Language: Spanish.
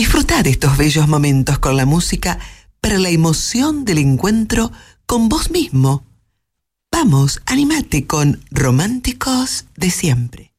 Disfruta de estos bellos momentos con la música para la emoción del encuentro con vos mismo. Vamos, animate con Románticos de Siempre.